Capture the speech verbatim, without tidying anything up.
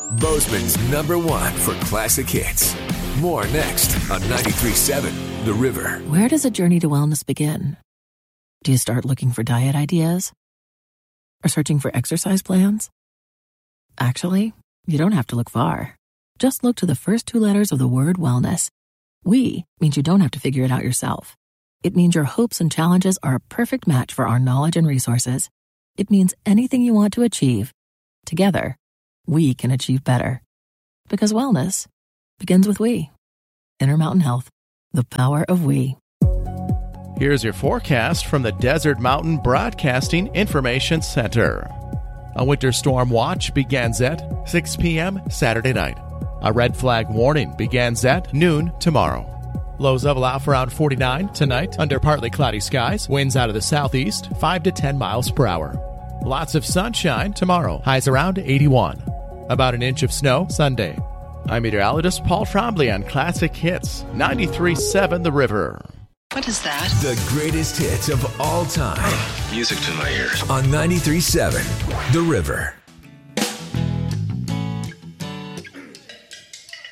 Bozeman's number one for classic hits. More next on ninety-three point seven The River. Where does a journey to wellness begin? Do you start looking for diet ideas? Or searching for exercise plans? Actually, you don't have to look far. Just look to the first two letters of the word wellness. We means you don't have to figure it out yourself. It means your hopes and challenges are a perfect match for our knowledge and resources. It means anything you want to achieve, together, we can achieve better. Because wellness begins with we. Intermountain Health, the power of we. Here's your forecast from the Desert Mountain Broadcasting Information Center. A winter storm watch begins at six p.m. Saturday night. A red flag warning begins at noon tomorrow. Lows level out for around forty-nine tonight under partly cloudy skies. Winds out of the southeast, five to ten miles per hour. Lots of sunshine tomorrow. Highs around eighty-one. About an inch of snow Sunday. I'm meteorologist Paul Trombley on Classic Hits, ninety-three point seven The River. What is that? The greatest hits of all time. Music to my ears. On ninety-three point seven The River.